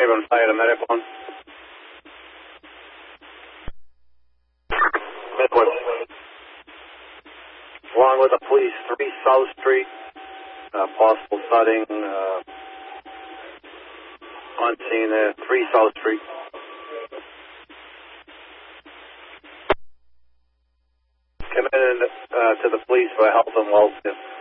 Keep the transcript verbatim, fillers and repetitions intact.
Haven Fire, the medic one. Midwood. Along with the police, three South Street, uh, possible thudding, uh, on scene there, three South Street. Come in uh, to the police for health and welfare.